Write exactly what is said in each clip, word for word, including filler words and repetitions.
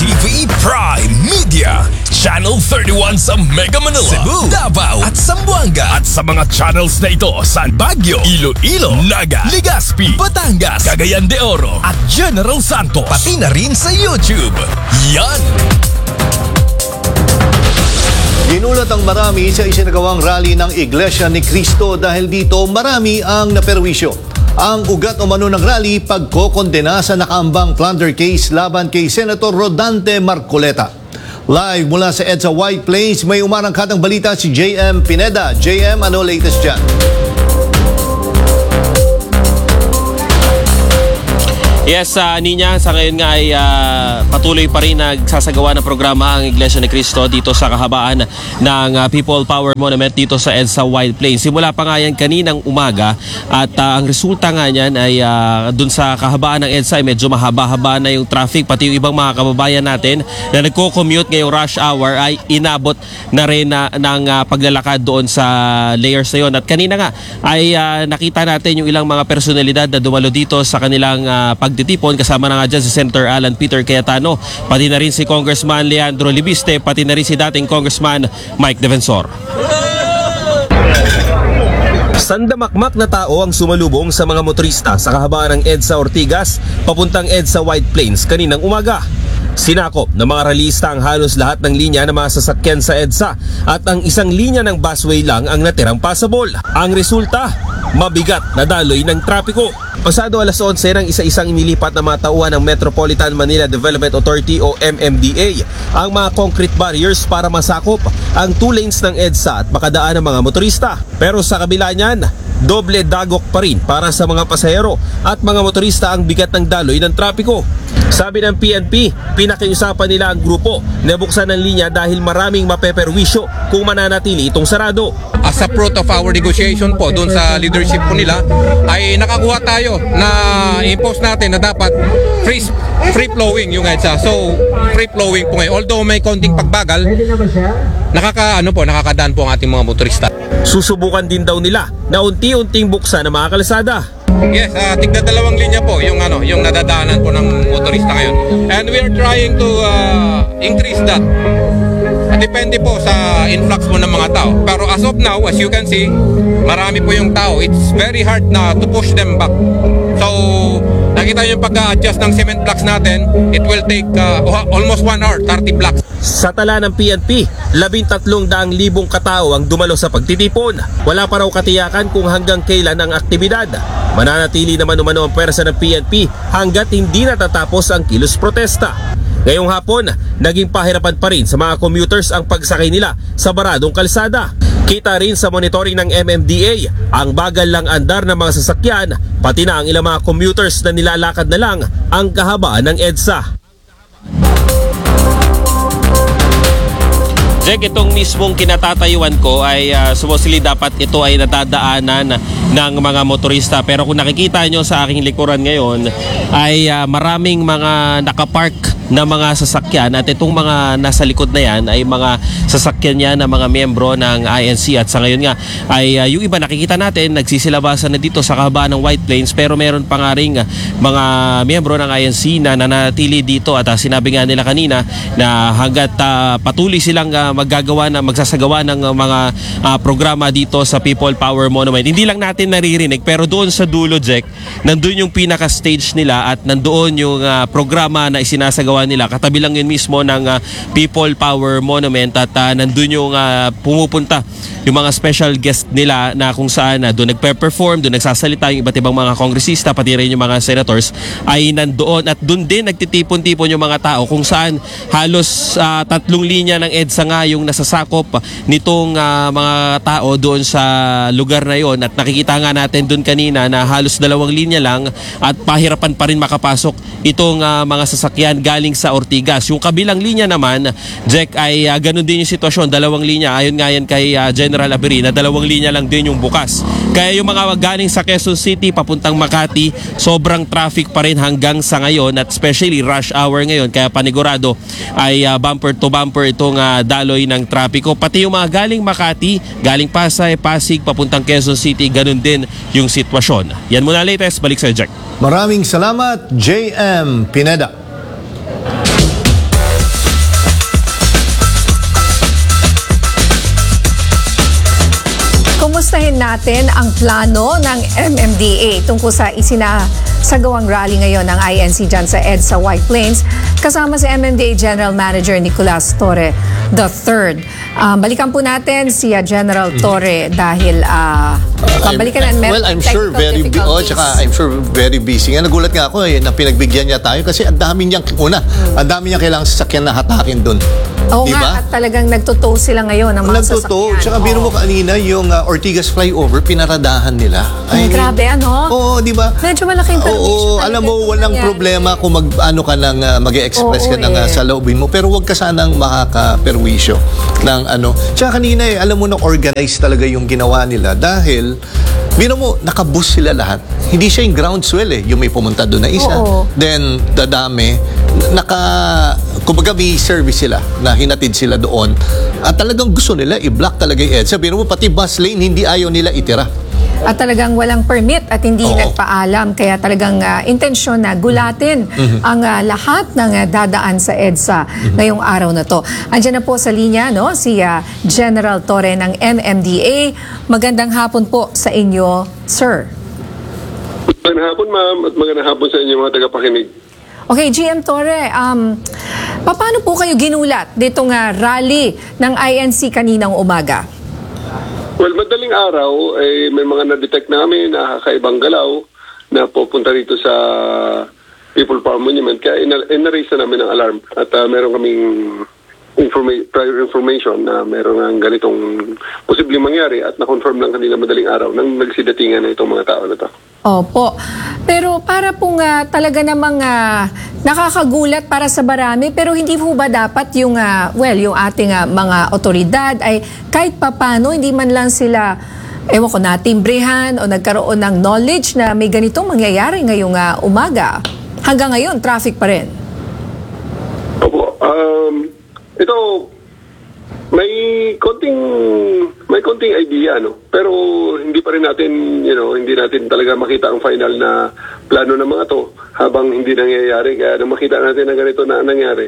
T V Prime Media, Channel thirty-one sa Mega Manila, Cebu, Davao at Zamboanga. At sa mga channels na ito sa Baguio, Iloilo, Naga, Legazpi, Batangas, Cagayan de Oro at General Santos. Pati na rin sa YouTube. Yan! Ginulat ang marami sa isinagawang rally ng Iglesia ni Cristo dahil dito marami ang naperwisyo. Ang ugat o mano ng rally pagkokondena sa nakaambang plunder case laban kay Senator Rodante Marcoleta. Live mula sa EDSA White Plains, may umarangkatang balita si J M Pineda. J M, ano latest dyan? Yes, uh, Ninya, sa ngayon nga ay uh, patuloy pa rin nagsasagawa ng programa ang Iglesia ni Cristo dito sa kahabaan ng uh, People Power Monument dito sa EDSA White Plains. Simula pa nga yan kaninang umaga at uh, ang resulta nga niyan ay uh, dun sa kahabaan ng EDSA ay medyo mahaba-haba na yung traffic, pati yung ibang mga kababayan natin na nagko-commute ngayong rush hour ay inabot na rin na, ng uh, paglalakad doon sa layers na yun. At kanina nga ay uh, nakita natin yung ilang mga personalidad na dumalo dito sa kanilang uh, pag titipon, kasama na nga dyan si Senator Alan Peter Cayetano, pati na rin si Congressman Leandro Libiste, pati na rin si dating Congressman Mike Defensor. Sandamakmak na tao ang sumalubong sa mga motorista sa kahabaan ng EDSA Ortigas papuntang EDSA White Plains kaninang umaga. Sinakop ng mga ralista ang halos lahat ng linya ng mga sasakyan sa EDSA at ang isang linya ng busway lang ang natirang passable. Ang resulta, mabigat na daloy ng trapiko. Pasado alas onse ng isa-isang inilipat na mga tauhan ng Metropolitan Manila Development Authority o M M D A ang mga concrete barriers para masakop ang two lanes ng EDSA at makadaan ng mga motorista. Pero sa kabila niyan, doble dagok pa rin para sa mga pasahero at mga motorista ang bigat ng daloy ng trapiko. Sabi ng P N P, pinakiusapan nila ang grupo na buksan ang linya dahil maraming mapeperwisyo kung mananatili itong sarado. As a fruit of our negotiation po doon sa leadership po nila ay nakakuha tayo na impose natin na dapat free, free flowing yung EDSA. So free flowing po ngayon. Although may konting pagbagal, nakaka, ano po, nakakadaan po ang ating mga motorista. Susubukan din daw nila na unti-unting buksan ang mga kalsada. Yes, uh, tigda dalawang linya po yung ano, yung nadadaanan po ng motorista ngayon. And we are trying to uh, increase that. Depende po sa influx po ng mga tao. Pero as of now, as you can see, marami po yung tao. It's very hard na to push them back. So, nakita nyo yung pagka-adjust ng cement blocks natin, it will take uh, almost one hour, thirty blocks. Sa tala ng P N P, labing tatlong daang libong katao ang dumalo sa pagtitipon. Wala pa raw katiyakan kung hanggang kailan ang aktibidad. Mananatili naman umano ang pwersa ng P N P hanggat hindi natatapos ang kilos protesta. Ngayong hapon, naging pahirapan pa rin sa mga commuters ang pagsakay nila sa baradong kalsada. Kita rin sa monitoring ng M M D A ang bagal lang andar ng mga sasakyan, pati na ang ilang mga commuters na nilalakad na lang ang kahabaan ng EDSA. Jack, itong mismong kinatatayuan ko ay uh, supposedly dapat ito ay natadaanan ng mga motorista. Pero kung nakikita nyo sa aking likuran ngayon ay uh, maraming mga nakapark na mga sasakyan at itong mga nasa likod na yan ay mga sasakyan yan na mga miyembro ng I N C at sa ngayon nga ay uh, yung iba nakikita natin nagsisilabasan na dito sa kahabaan ng White Plains pero meron pa nga rin uh, mga miyembro ng I N C na nanatili dito at uh, sinabi nga nila kanina na hanggat uh, patuloy silang uh, maggagawa na magsasagawa ng uh, mga uh, programa dito sa People Power Monument. Hindi lang natin naririnig pero doon sa dulo, Jack, nandun yung pinaka-stage nila at nandoon yung uh, programa na isinasagawa nila. Katabi lang yun mismo ng uh, People Power Monument at uh, nandun yung uh, pumupunta yung mga special guest nila na kung saan uh, doon nagpe-perform, doon nagsasalita yung iba't ibang mga kongresista, pati rin yung mga senators ay nandoon at doon din nagtitipon-tipon yung mga tao kung saan halos uh, tatlong linya ng EDSA nga yung nasasakop nitong uh, mga tao doon sa lugar na yon at nakikita nga natin doon kanina na halos dalawang linya lang at pahirapan pa rin makapasok itong uh, mga sasakyan galing sa Ortigas. Yung kabilang linya naman, Jack, ay uh, ganun din yung sitwasyon, dalawang linya. Ayon nga yan kay uh, General Aberi na dalawang linya lang din yung bukas. Kaya yung mga galing sa Quezon City papuntang Makati, sobrang traffic pa rin hanggang sa ngayon at especially rush hour ngayon. Kaya panigurado ay uh, bumper to bumper itong uh, daloy ng trapiko. Pati yung mga galing Makati, galing Pasay, Pasig, papuntang Quezon City, ganun din yung sitwasyon. Yan muna latest, balik sa Jack. Maraming salamat, J M Pineda. Kumustahin natin ang plano ng M M D A tungkol sa isinasagawang rally ngayon ng I N C dyan sa EDSA White Plains. Kasama si M M D A General Manager Nicolas Torre the third. Um, balikan po natin si uh, General Torre dahil uh, pabalikan na meron Well, I'm sure technical very bu- oh, difficulties. tsaka I'm sure very busy. Nga nagulat nga ako eh, na pinagbigyan niya tayo kasi ang dami niyang una, ang dami niyang kailangang sasakyan na hatakin doon. Oo Di ba? nga, at talagang nagtotoo sila ngayon ng mga Nagtotoo. sasakyan. Tsaka biro mo Oo. kanina yung uh, Ortigas flyover, pinaradahan nila. Ay, grabe, ano? Oo, di ba? Medyo malaking permission Oo, talaga alam mo, itong walang nangyari. problema kung mag, ano ka nang uh, mag-express Oo, ka ng uh, eh. sa loobin mo. Pero wag ka sanang makaka-perwisyo ng ano. Tsaka kanina eh, alam mo na organized talaga yung ginawa nila dahil biro mo, nakabus sila lahat. Hindi siya yung groundswell eh. Yung may pumunta doon na isa. Oo. Then, dadami, naka, kumbaga may service sila na hinatid sila doon. At talagang gusto nila i-block talaga yung EDSA. Biro mo, pati bus lane, hindi ayaw nila itira. At talagang walang permit at hindi Oo. nagpaalam. Kaya talagang uh, intensyon na gulatin ang uh, lahat ng uh, dadaan sa EDSA ngayong araw na to. Andiyan na po sa linya no, si uh, General Torre ng M M D A. Magandang hapon po sa inyo, sir. Magandang hapon, ma'am, at magandang hapon sa inyo mga tagapakinig. Okay, G M Torre, um, paano po kayo ginulat ditong uh, rally ng I N C kaninang umaga? Well, madaling araw, eh, may mga na-detect namin na kakaibang galaw na pupunta rito sa People Power Monument. Kaya ina- ina-raise na namin ang alarm at uh, meron kaming informa- prior information na meron ang ganitong posibleng mangyari at na-confirm lang kanila madaling araw nang nagsidatingan na itong mga tao na to. Opo. Pero para pong uh, talaga namang uh, nakakagulat para sa marami, pero hindi po ba dapat yung, uh, well, yung ating uh, mga otoridad ay kahit papano, hindi man lang sila, ewan ko, natimbrehan o nagkaroon ng knowledge na may ganitong mangyayari ngayong uh, umaga. Hanggang ngayon, traffic pa rin. Opo. Um, ito, may konting may konting idea, no? Pero hindi pa rin natin, you know, hindi natin talaga makita ang final na plano ng mga to habang hindi nangyayari. Kaya nung makita natin na ganito na nangyari,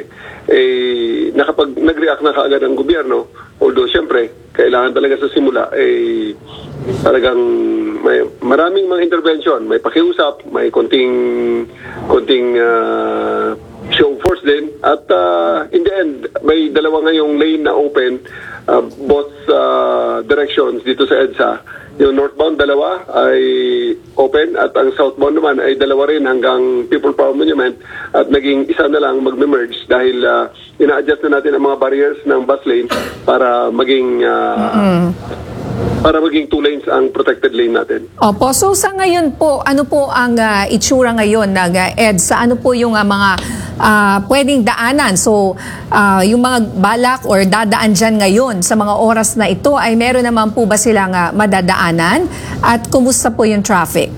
eh, nakapag nag-react na kaagad ang gobyerno. Although, syempre, kailangan talaga sa simula, eh, talagang may maraming mga intervention. May pakiusap, may konting, konting, uh, show force din at uh, in the end may dalawa ngayong lane na open uh, both uh, directions dito sa EDSA. Yung northbound dalawa ay open at ang southbound naman ay dalawa rin hanggang People Power Monument at naging isa na lang magme-merge dahil uh, ina-adjust na natin ang mga barriers ng bus lane para maging uh, mm-hmm. para maging two lanes ang protected lane natin. Opo. So sa ngayon po, ano po ang uh, itsura ngayon ng uh, EDSA? Ano po yung uh, mga uh, pwedeng daanan? So uh, yung mga balak or dadaan dyan ngayon sa mga oras na ito ay meron naman po ba silang uh, madadaanan? At kumusta po yung traffic?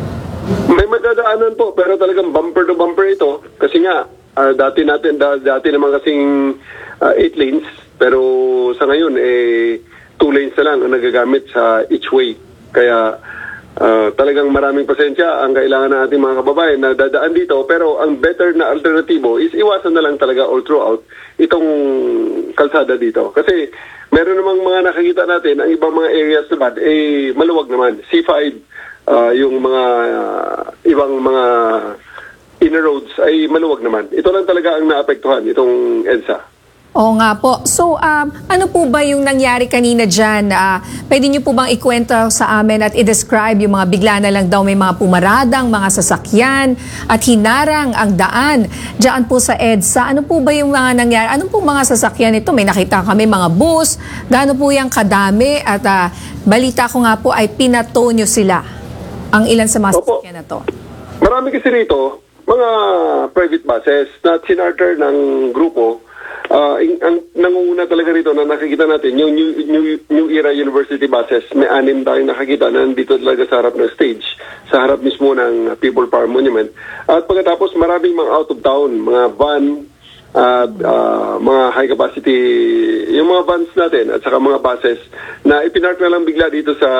May madadaanan po pero talagang bumper to bumper ito kasi nga uh, dati natin da, dati naman kasing uh, eight lanes pero sa ngayon eh two lanes na lang ang nagagamit sa each way. Kaya uh, talagang maraming pasensya ang kailangan ng ating mga kababayan na dadaan dito. Pero ang better na alternatibo is iwasan na lang talaga all throughout itong kalsada dito. Kasi meron namang mga nakikita natin, ang ibang mga areas naman, eh maluwag naman. C five, uh, yung mga uh, ibang mga inner roads ay maluwag naman. Ito lang talaga ang naapektuhan, itong EDSA. Oo nga po. So, um, ano po ba yung nangyari kanina dyan? Uh, pwede niyo po bang ikwento sa amin at i-describe yung mga bigla na lang daw may mga pumaradang, mga sasakyan at hinarang ang daan dyan po sa EDSA? Ano po ba yung mga nangyari? Ano po mga sasakyan ito? May nakita kami mga bus. Gaano po yung kadami? At uh, balita ko nga po ay pinato nyo sila. Ang ilan sa mga Opo. sasakyan na to? Marami kasi rito, mga private buses na sinarter ng grupo. Uh, ang nangunguna talaga rito na nakikita natin yung New, New, New Era University buses. May anim tayong nakikita na nandito talaga sa harap ng stage, sa harap mismo ng People Power Monument. At pagkatapos maraming mga out of town, mga van, at uh, mga high capacity, yung mga vans natin at saka mga buses na ipinark na lang bigla dito sa...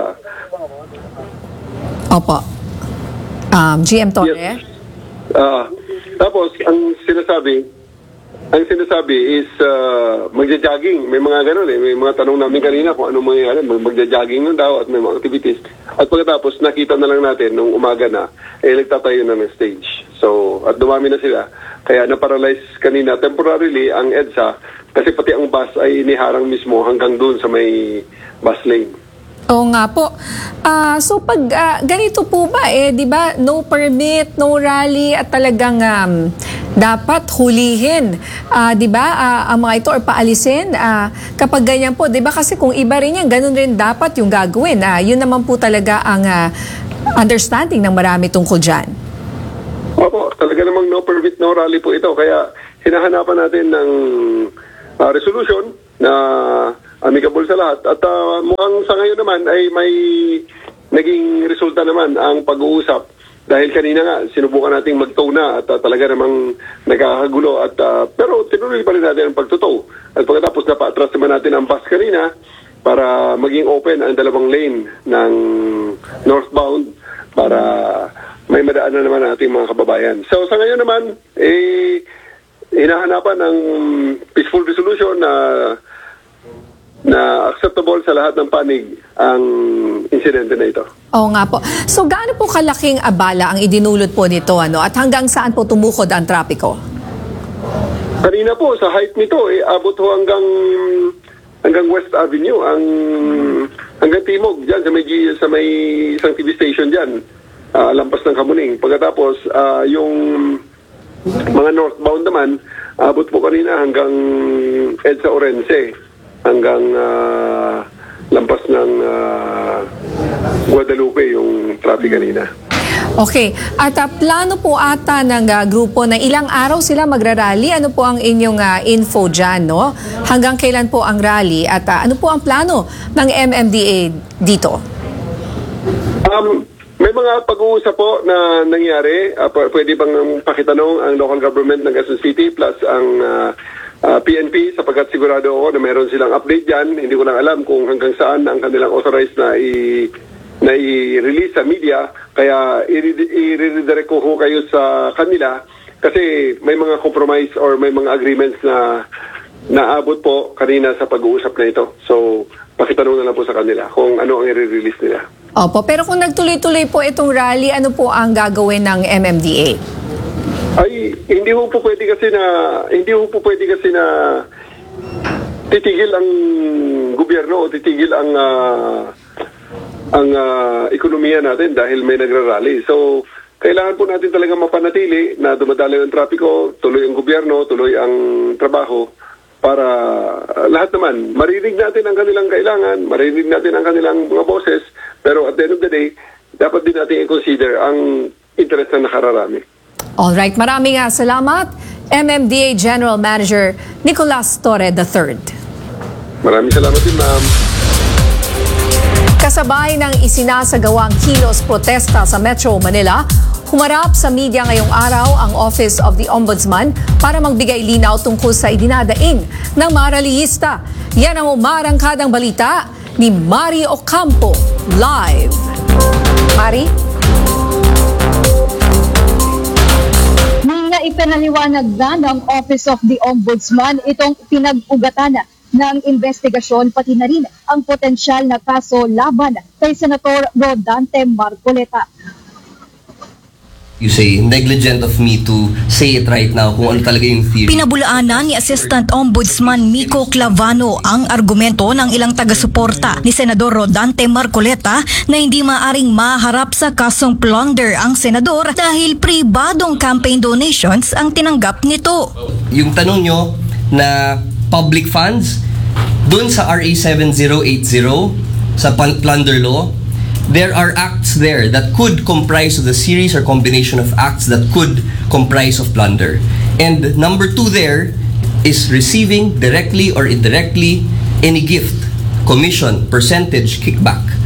Opo. Um, G M Torre? Yes. Uh, tapos, ang sinasabi, ang sinasabi is uh, magja-jogging. May mga ganun eh. May mga tanong namin kanina kung anong mangyayari. Mag- Magja-jogging nun daw at may mga activities. At pagkatapos, nakita na lang natin nung umaga na, eh, nagtatayo na ng stage. So, at dumami na sila. Kaya na-paralyze kanina temporarily ang EDSA kasi pati ang bus ay iniharang mismo hanggang doon sa may bus lane. Oo nga po. Ah, so pag ah, ganito po ba eh, 'di ba, no permit, no rally at talagang um, dapat hulihin, ah, 'di ba, ah, ang mga ito or paalisin ah, kapag ganyan po, 'di ba? Kasi kung iba rin yan, ganun rin dapat yung gagawin. Ah, yun naman po talaga ang ah, understanding ng marami tungkol diyan. Opo, talaga namang no permit, no rally po ito. Kaya hinahanapan natin ng uh, resolution na amicable sa lahat. At uh, mukhang sa ngayon naman ay may naging resulta naman ang pag-uusap. Dahil kanina nga, sinubukan nating mag-tow na at uh, talaga namang nagkakagulo. At, uh, pero tinuloy pa rin natin ang pag-tow. At pagkatapos napa-atras naman natin ang bus kanina para maging open ang dalawang lane ng northbound para may madaan na naman ating mga kababayan. So sa ngayon naman, eh, hinahanapan ng peaceful resolution na na acceptable sa lahat ng panig ang insidente na ito. Oo nga po. So gaano po kalaking abala ang idinulot po nito, ano? At hanggang saan po tumukod ang trapiko? Kanina po, sa height nito, eh, abot ho hanggang hanggang West Avenue, ang hanggang Timog, dyan, sa may, sa may isang T V station dyan, uh, lampas ng Kamuning. Pagkatapos, uh, yung mga northbound naman, abot po kanina hanggang EDSA Orense, hanggang uh, lampas ng uh, Guadalupe yung traffic kanina. Okay. At uh, plano po ata ng uh, grupo na ilang araw sila magrarally. Ano po ang inyong uh, info dyan, no? Hanggang kailan po ang rally? At uh, ano po ang plano ng M M D A dito? Um, may mga pag-uusap po na nangyari. Uh, p- pwede bang pakitanong ang local government ng Quezon City plus ang uh, uh, P N P sapagkat sigurado ako na meron silang update dyan. Hindi ko lang alam kung hanggang saan ang kanilang authorized na i- na i-release sa media, kaya i-redirect ko kayo sa kanila kasi may mga compromise or may mga agreements na naabot po kanina sa pag-uusap na ito. So, pakitanong na lang po sa kanila kung ano ang i-release nila. Opo, pero kung nagtuloy-tuloy po itong rally, ano po ang gagawin ng M M D A? Ay, hindi ho po pwede kasi na hindi ho po pwede kasi na titigil ang gobyerno o titigil ang uh, ang uh, ekonomiya natin dahil may nagrarally. So, kailangan po natin talaga mapanatili na dumadaloy ang trapiko, tuloy ang gobyerno, tuloy ang trabaho para uh, lahat naman, marinig natin ang kanilang kailangan, marinig natin ang kanilang mga boses, pero at the end of the day, dapat din natin i-consider ang interest na nakararami. Alright, maraming uh, salamat. M M D A General Manager Nicolas Torre the third. Maraming salamat din, ma'am. Kasabay ng isinasagawang kilos protesta sa Metro Manila, humarap sa media ngayong araw ang Office of the Ombudsman para magbigay linaw tungkol sa idinadaing ng mga rallyista. Yan ang umarangkadang balita ni Mari Ocampo live. Mari? Nang ipinaliwanag na ng Office of the Ombudsman itong pinag-ugatan ng investigasyon pati na rin ang potensyal na kaso laban kay Senator Rodante Marcoleta. You say, negligent of me to say it right now kung ano talaga yung theory. Pinabulaanan ni Assistant Ombudsman Miko Clavano ang argumento ng ilang taga-suporta ni Senador Rodante Marcoleta na hindi maaring maharap sa kasong plunder ang senador dahil pribadong campaign donations ang tinanggap nito. Yung tanong nyo na public funds, dun sa R A seventy eighty sa plunder law, there are acts there that could comprise of the series or combination of acts that could comprise of plunder. And number two there is receiving directly or indirectly any gift, commission, percentage, kickback.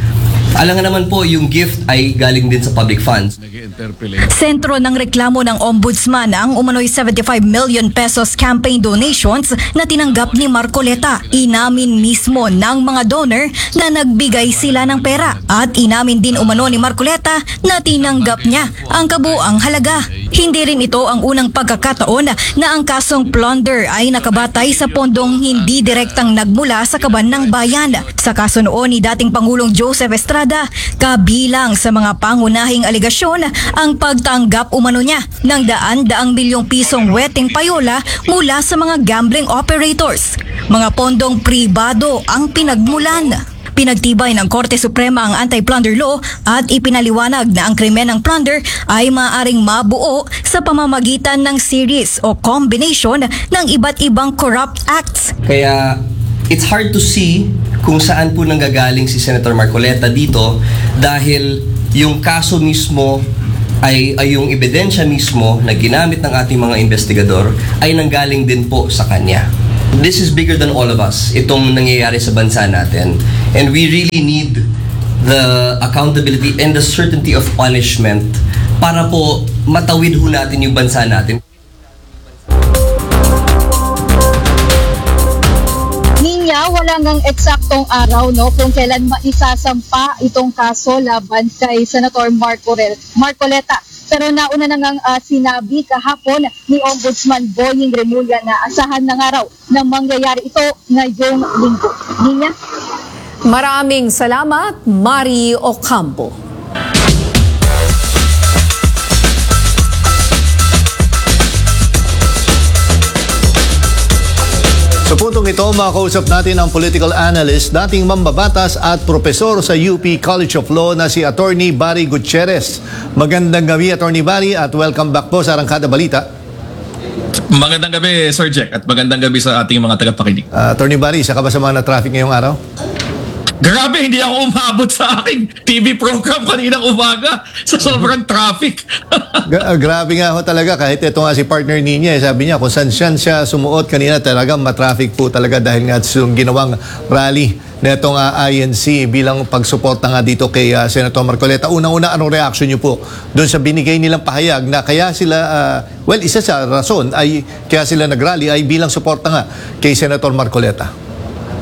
Alangan naman po, yung gift ay galing din sa public funds. Sentro ng reklamo ng Ombudsman ang umano'y seventy-five million pesos campaign donations na tinanggap ni Marcoleta. Inamin mismo ng mga donor na nagbigay sila ng pera at inamin din umano ni Marcoleta na tinanggap niya ang kabuang halaga. Hindi rin ito ang unang pagkakataon na ang kasong plunder ay nakabatay sa pondong hindi direktang nagmula sa kaban ng bayan. Sa kaso noon ni dating Pangulong Joseph Estrada, kabilang sa mga pangunahing aligasyon ang pagtanggap umano niya ng daan-daang milyong pisong weteng payola mula sa mga gambling operators. Mga pondong pribado ang pinagmulan. Pinagtibay ng Korte Suprema ang anti-plunder law at ipinaliwanag na ang krimen ng plunder ay maaaring mabuo sa pamamagitan ng series o combination ng iba't ibang corrupt acts. Kaya it's hard to see kung saan po nanggagaling si Senator Marcoleta dito dahil yung kaso mismo ay, ay yung ebidensya mismo na ginamit ng ating mga investigador ay nanggaling din po sa kanya. This is bigger than all of us, itong nangyayari sa bansa natin. And we really need the accountability and the certainty of punishment para po matawid ho natin yung bansa natin. Ninya, wala ngang eksaktong araw no kung kailan maisasampa itong kaso laban kay Senator Marcoleta. Pero nauna na ngang uh, sinabi kahapon ni Ombudsman Boying Remulla na asahan ng araw na mangyayari ito ngayong linggo. Ninya? Maraming salamat, Mari Ocampo. Sa puntong ito, makausap natin ang political analyst, dating mambabatas at profesor sa U P College of Law na si Attorney Barry Gutierrez. Magandang gabi, Attorney Barry, at welcome back po sa Arangkada Balita. Magandang gabi, Sir Jack, at magandang gabi sa ating mga tagapakinig. Uh, Attorney Barry, isa ka ba sa mga na-traffic ngayong araw? Grabe, hindi ako umabot sa aking T V program kaninang umaga sa sobrang traffic. Gra- grabe nga ho talaga, kahit ito nga si partner niya, eh, sabi niya kung saan siya, siya sumuot kanina talaga matraffic po talaga dahil nga yung ginawang rally na itong uh, I N C bilang pagsuporta nga dito kay uh, Senator Marcoleta. Unang-una, anong reaction niyo po doon sa binigay nilang pahayag na kaya sila, uh, well, isa sa rason ay kaya sila nagrally ay bilang suporta nga kay Senator Marcoleta?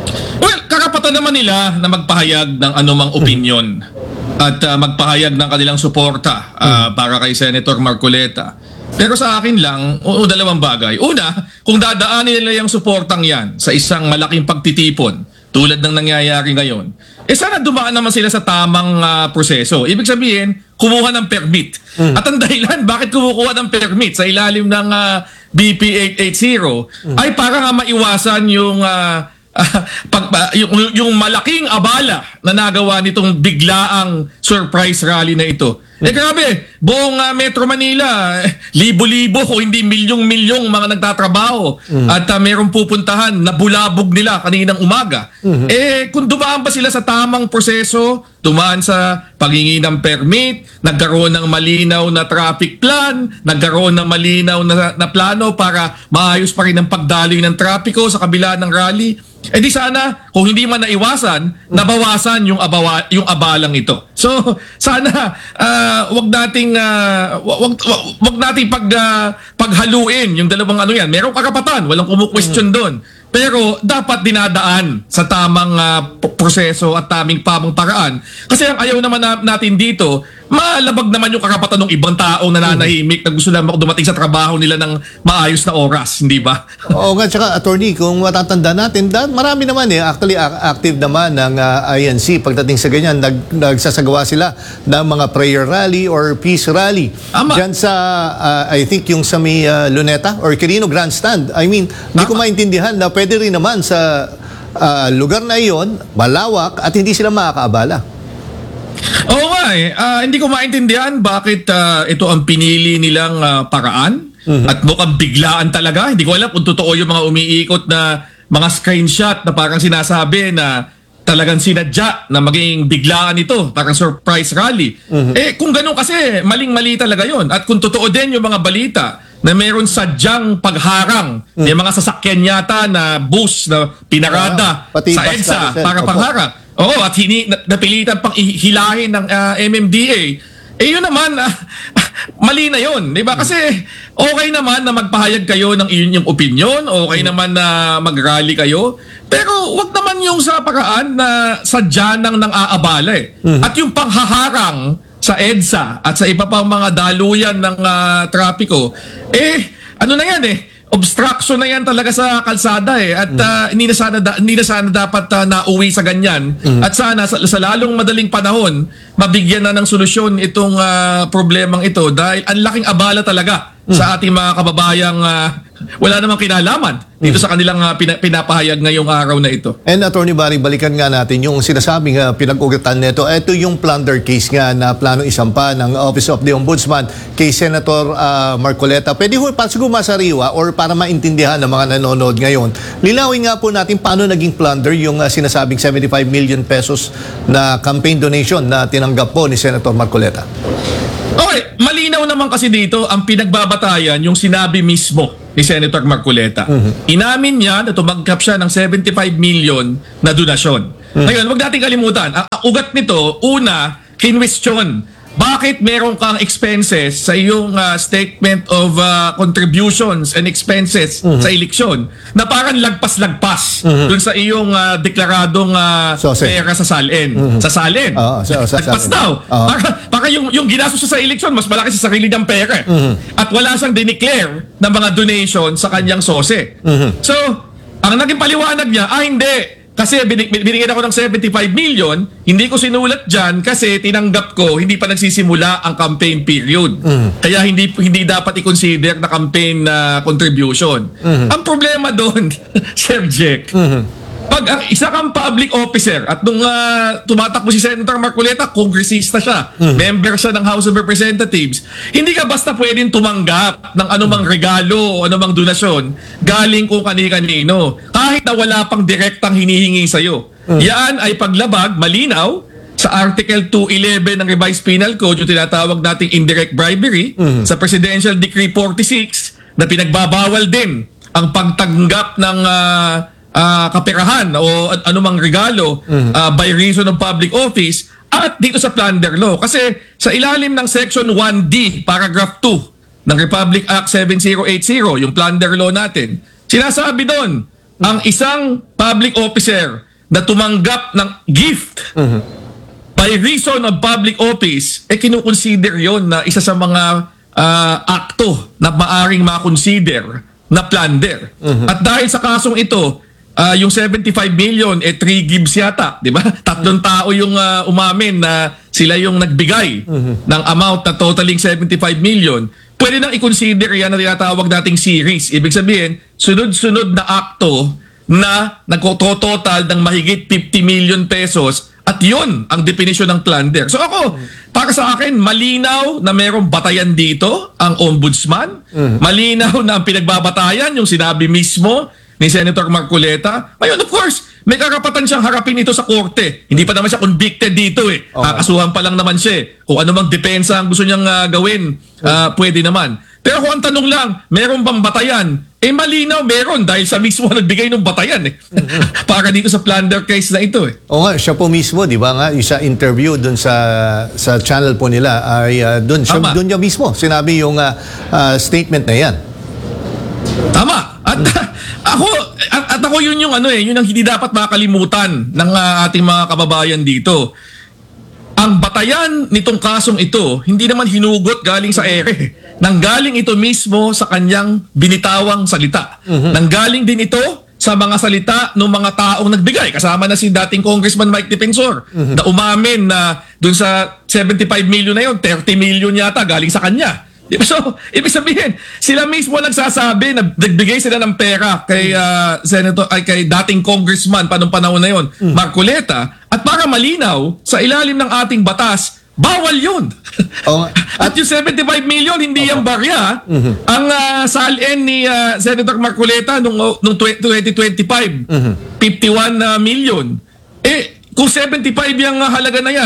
Well, karapatan naman nila na magpahayag ng anumang opinion at uh, magpahayag ng kanilang suporta uh, para kay Senator Marcoleta. Pero sa akin lang, o, o dalawang bagay. Una, kung dadaanin nila yung suportang yan sa isang malaking pagtitipon tulad ng nangyayari ngayon, eh sana dumaan naman sila sa tamang uh, proseso. Ibig sabihin, kumuha ng permit. Mm. At ang dahilan, bakit kumukuha ng permit sa ilalim ng uh, B P eight eighty mm. ay para nga maiwasan yung uh, Uh, pag, uh, yung, yung malaking abala na nagawa nitong biglaang surprise rally na ito. Eh grabe, buong uh, Metro Manila, eh, libo-libo kung hindi milyong-milyong mga nagtatrabaho mm. at uh, merong pupuntahan na bulabog nila kaninang umaga. Mm-hmm. Eh kung dumaan ba sila sa tamang proseso, dumaan sa paghingi ng permit, nagkaroon ng malinaw na traffic plan, nagkaroon ng malinaw na, na plano para maayos pa rin ang pagdaloy ng trapiko sa kabila ng rally, eh di sana kung hindi man naiwasan, nabawasan yung abawa, yung abalang ito. So sana uh, wag nating uh, wag, wag, wag nating pag uh, paghaluin yung dalawang ano yan. Merong karapatan, walang kumu-question doon. Pero dapat dinadaan sa tamang uh, proseso at taming pamang paraan. Kasi ang ayaw naman na, natin dito, malabag naman yung karapatan ng ibang taong nananahimik na gusto lang dumating sa trabaho nila ng maayos na oras, hindi ba? Oo nga, tsaka attorney, kung matatanda natin, da, marami naman eh, actually active naman ng uh, I N C pagdating sa ganyan, nag, nagsasagawa sila ng mga prayer rally or peace rally. Ama. Diyan sa, uh, I think yung sa may uh, Luneta or Quirino Grandstand. I mean, hindi ko maintindihan na pwede rin naman sa uh, lugar na iyon, malawak at hindi sila makakaabala. Oo nga eh. Uh, hindi ko maintindihan bakit uh, ito ang pinili nilang uh, paraan. Mm-hmm. At mukhang biglaan talaga. Hindi ko alam kung totoo yung mga umiikot na mga screenshot na parang sinasabi na talagang sinadya na maging biglaan ito. Parang surprise rally. Mm-hmm. Eh kung ganun kasi, maling-mali talaga yon. At kung totoo din yung mga balita na meron sadyang pagharang. May mga sasakyan yata na bus na pinarada Ah, pati sa bus EDSA carousel. para Opo. pangharang. Oo, at hini, na, napilitan pang hilahin ng ah, M M D A. Eh yun naman, ah, mali na yun. Di ba? Kasi okay naman na magpahayag kayo ng inyong opinion, okay naman na mag-rally kayo, pero wag naman yung sa paraan na sadya nang nang aabala eh. At yung panghaharang sa EDSA at sa iba pang mga daluyan ng ah, trapiko, eh, ano na yan eh, obstruction na yan talaga sa kalsada eh. At ah, hindi, na sana da- hindi na sana dapat ah, nauwi sa ganyan. At sana sa, sa lalong madaling panahon, mabigyan na ng solusyon itong ah, problemang ito dahil ang laking abala talaga sa ating mga kababayang ah, wala namang kinalaman dito sa kanilang ah, pina- pinapahayag ngayong araw na ito. And Attorney Barry, balikan nga natin yung sinasabing uh, pinag-ugatan nito. Ito yung plunder case nga na planong isampa ng Office of the Ombudsman kay Senator uh, Marcoleta. Pwede ho pa siguro masariwa or para maintindihan ng mga nanonood ngayon. Linawin nga po natin paano naging plunder yung uh, sinasabing seventy-five million pesos na campaign donation na tinanggap po ni Senator Marcoleta. Okay, malinaw naman kasi dito ang pinagbabatayan yung sinabi mismo ni Senator Marcoleta. Inamin niya na tumanggap siya ng seventy-five million na donasyon. Ngayon, wag natin kalimutan, ang ang ugat nito, una, kinwestiyon. Bakit meron kang expenses sa iyong ah, statement of ah, contributions and expenses sa eleksyon na parang lagpas-lagpas dun sa iyong ah, deklaradong ah, Sose. pera sa salin. Sa salin. Oo, sa- sa Lagpas salin. daw. Oo. Para, para yung, yung ginastos siya sa eleksyon, mas malaki sa sarili niyang pera. eh. At wala siyang dineclare ng mga donation sa kanyang sose. So, ang naging paliwanag niya, ah hindi, kasi binig, binigyan ako ng seventy-five million, hindi ko sinulat dyan kasi tinanggap ko, hindi pa nagsisimula ang campaign period. Kaya hindi hindi dapat i-consider na campaign na contribution. Ang problema doon, Sir Jack, pag ang isa kang public officer at nung ah, tumatakbo si Senator Marcoleta, kongresista siya, member siya ng House of Representatives, hindi ka basta pwedeng tumanggap ng anumang regalo o anumang donasyon galing kung kani-kanino, kahit na wala pang direktang hinihingi sa'yo. Yan ay paglabag, malinaw, sa Article two eleven ng Revised Penal Code, yung tinatawag nating indirect bribery, sa Presidential Decree forty-six, na pinagbabawal din ang pagtanggap ng ah, ah, kaperahan o an- anumang regalo ah, by reason of public office, at dito sa plunder law. Kasi sa ilalim ng Section one D, Paragraph two ng Republic Act seventy eighty, yung plunder law natin, sinasabi doon, ang isang public officer na tumanggap ng gift by reason of public office, eh kinukonsider yon na isa sa mga ah, akto na maaring makonsider na plunder. At dahil sa kasong ito, ah, yung seventy-five million, eh three gives yata, di ba? Tatlong tao yung ah, umamin na sila yung nagbigay ng amount na totaling seventy-five million. Pwede nang i-consider yan na tinatawag nating series. Ibig sabihin, sunod-sunod na akto na nagtototal ng mahigit fifty million pesos, at yun ang definition ng plunder. So ako, para sa akin, malinaw na merong batayan dito ang ombudsman. Malinaw na ang pinagbabatayan yung sinabi mismo ni Senator Marcoleta. Ngayon, of course, may karapatan siyang harapin ito sa korte. Hindi pa naman siya convicted dito eh. Kakasuhan pa lang naman siya eh. Kung ano mang depensa ang gusto niyang ah, gawin, ah, pwede naman. Pero kung ang tanong lang, meron bang batayan? Eh malinaw, meron dahil sa mismo nagbigay ng batayan eh. Para dito sa plunder case na ito eh. O nga, siya po mismo, di ba nga, yung sa interview dun sa sa channel po nila ay uh, dun, siya, Tama. dun niya mismo sinabi yung uh, uh, statement na yan. Tama. At ako at, at ako yun yung ano eh, yun ang hindi dapat makalimutan ng ah, ating mga kababayan dito. Ang batayan nitong kasong ito, hindi naman hinugot galing sa ere. Nanggaling ito mismo sa kanyang binitawang salita. Nanggaling din ito sa mga salita ng mga taong nagbigay. Kasama na si dating Congressman Mike Defensor na umamin na dun sa seventy-five million na yun, thirty million yata galing sa kanya. So, ibig sabihin, sila mismo nagsasabi na nagbigay sila ng pera kay uh, Senator ay kay dating congressman pa nung panahon na yon, Marcoleta, at para malinaw sa ilalim ng ating batas, bawal 'yun. Oo nga. At yung seventy-five million hindi yan barya. Ang uh, salin ni uh, Senator Marcoleta nung nung twenty twenty-five, fifty-one uh, million. Eh kung seventy-five yung uh, halaga na yan,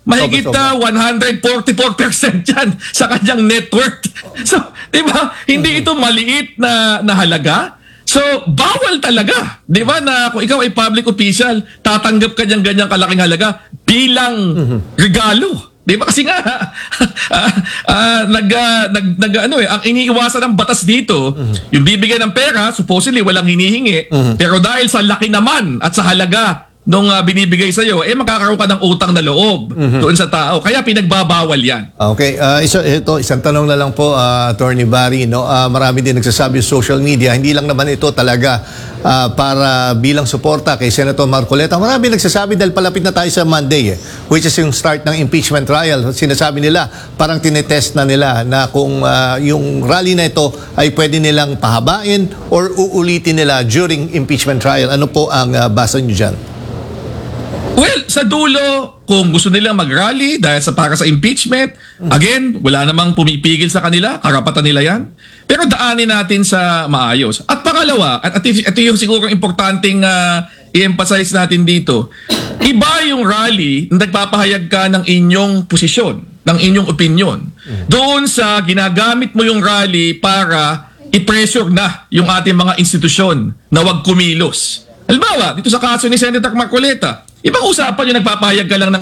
mahigit Sobra-sobra. na one hundred forty-four percent yan sa kanyang net worth. So, di ba? Hindi ito maliit na, na halaga. So, bawal talaga. Di ba na kung ikaw ay public official, tatanggap ka niyang ganyang kalaking halaga bilang regalo. Di ba? Kasi nga, uh, uh, nag, uh, nag, nag, ano eh, ang iniiwasan ng batas dito, yung bibigyan ng pera, supposedly walang hinihingi, pero dahil sa laki naman at sa halaga nung uh, binibigay sa'yo, eh makakaroon ka ng utang na loob doon sa tao. Kaya pinagbabawal yan. Okay, uh, isa, ito, isang tanong na lang po, uh, Attorney Barry. No? Uh, marami din nagsasabi sa social media, hindi lang naman ito talaga uh, para bilang suporta kay Senator Marcoleta. Marami nagsasabi dahil palapit na tayo sa Monday, eh, which is yung start ng impeachment trial. Sinasabi nila, parang tinetest na nila na kung uh, yung rally na ito ay pwede nilang pahabain or uulitin nila during impeachment trial. Ano po ang uh, basa nyo dyan? Well, sa dulo, kung gusto nilang mag-rally dahil sa para sa impeachment, again, wala namang pumipigil sa kanila, karapatan nila yan. Pero daanin natin sa maayos. At pangalawa, at, at ito yung siguro importanteng uh, i-emphasize natin dito, iba yung rally na nagpapahayag ka ng inyong posisyon, ng inyong opinion. Doon sa ginagamit mo yung rally para i-pressure na yung ating mga institusyon na wag kumilos. Halimbawa, dito sa kaso ni Senator Marcoleta, ibang usapan yung nagpapahayag ka lang ng